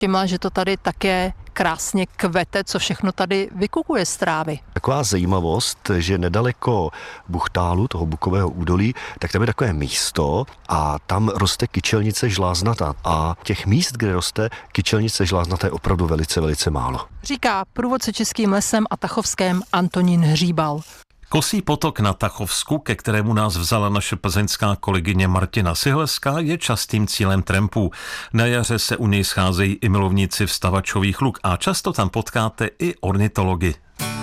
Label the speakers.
Speaker 1: Všimla, že to tady také krásně kvete, co všechno tady vykukuje z trávy.
Speaker 2: Taková zajímavost, že nedaleko Buchtálu, toho Bukového údolí, tak tam je takové místo a tam roste kyčelnice žláznatá. A těch míst, kde roste kyčelnice žláznatá, je opravdu velice, velice málo.
Speaker 1: Říká průvodce Českým lesem a Tachovském Antonín Hříbal.
Speaker 3: Kosí potok na Tachovsku, ke kterému nás vzala naše plzeňská kolegyně Martina Sihleská, je častým cílem trampů. Na jaře se u něj scházejí i milovníci vstavačových luk a často tam potkáte i ornitology.